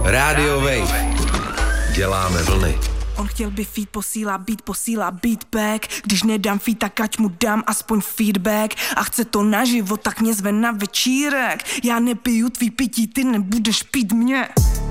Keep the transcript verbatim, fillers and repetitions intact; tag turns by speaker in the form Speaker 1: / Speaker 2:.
Speaker 1: Rádio Wave. Děláme vlny.
Speaker 2: On chtěl by feed, posílá beat, posílá beatback. Když nedám feed, tak ať mu dám aspoň feedback. A chce to naživo, tak mě zve na večírek. Já nepiju tvý pití, ty nebudeš pít mě.